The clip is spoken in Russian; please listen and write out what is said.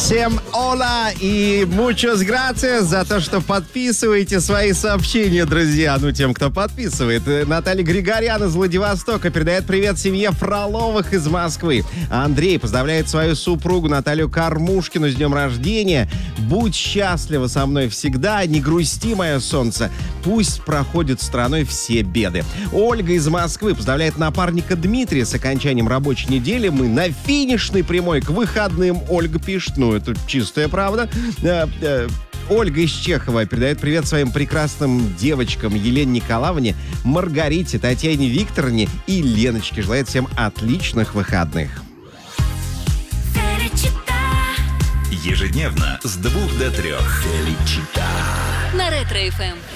Всем ола и muchas gracias за то, что подписываете свои сообщения, друзья. Ну, тем, кто подписывает. Наталья Григорян из Владивостока передает привет семье Фроловых из Москвы. Андрей поздравляет свою супругу Наталью Кормушкину с днем рождения. Будь счастлива со мной всегда, не грусти, мое солнце. Пусть проходят стороной все беды. Ольга из Москвы поздравляет напарника Дмитрия с окончанием рабочей недели. Мы на финишной прямой к выходным. Ольга пишет, ну, это чистая правда. Ольга из Чехова передает привет своим прекрасным девочкам Елене Николаевне, Маргарите, Татьяне Викторовне и Леночке. Желает всем отличных выходных. Ежедневно с 2 до 3. На Ретро-ФМ.